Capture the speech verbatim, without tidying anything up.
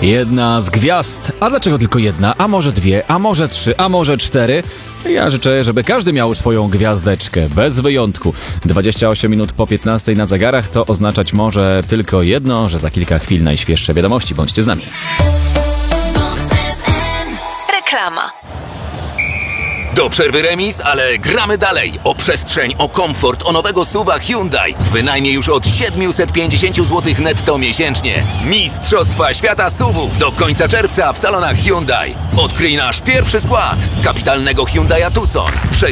Jedna z gwiazd. A dlaczego tylko jedna? A może dwie? A może trzy? A może cztery? Ja życzę, żeby każdy miał swoją gwiazdeczkę, bez wyjątku. dwadzieścia osiem minut po piętnastej na zegarach to oznaczać może tylko jedno, że za kilka chwil najświeższe wiadomości. Bądźcie z nami. Reklama. Do przerwy remis, ale gramy dalej. O przestrzeń, o komfort, o nowego suwa Hyundai. Wynajmie już od siedemset pięćdziesiąt złotych netto miesięcznie. Mistrzostwa świata suwów do końca czerwca w salonach Hyundai. Odkryj nasz pierwszy skład kapitalnego Hyundai'a Tucson.